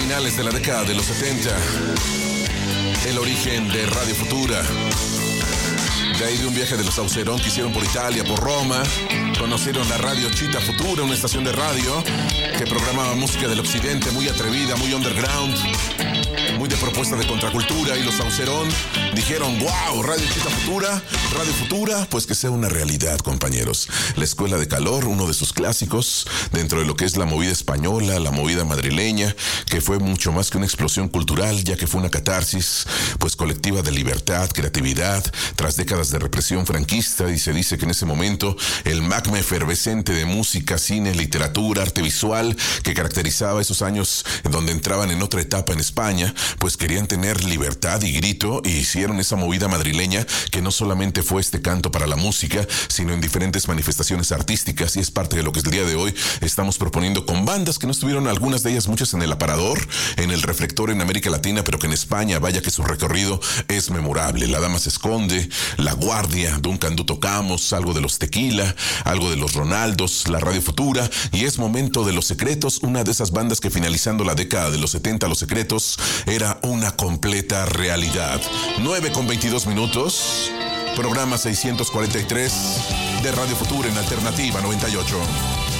finales de la década de los 70, el origen de Radio Futura. De ahí de un viaje de los Saucerón que hicieron por Italia, por Roma, conocieron la Radio Chita Futura, una estación de radio que programaba música del occidente muy atrevida, muy underground, muy de propuesta de contracultura, y los Saucerón dijeron, wow, Radio Chita Futura, Radio Futura, pues que sea una realidad, compañeros. La Escuela de Calor, uno de sus clásicos dentro de lo que es la movida española, la movida madrileña, que fue mucho más que una explosión cultural, ya que fue una catarsis pues colectiva de libertad, creatividad, tras décadas de represión franquista, y se dice que en ese momento el magma efervescente de música, cine, literatura, arte visual que caracterizaba esos años en donde entraban en otra etapa en España, pues querían tener libertad y grito, y hicieron esa movida madrileña que no solamente fue este canto para la música, sino en diferentes manifestaciones artísticas, y es parte de lo que el día de hoy estamos proponiendo con bandas que no estuvieron, algunas de ellas muchas en el aparador, en el reflector en América Latina, pero que en España, vaya que su recorrido es memorable. La Dama se esconde, La Guardia, Duncan Du Tocamos, algo de los Tequila, algo de los Ronaldos, la Radio Futura, y es momento de Los Secretos, una de esas bandas que finalizando la década de los 70, Los Secretos era una completa realidad. 9:22, programa 643 de Radio Futura en Alternativa 98.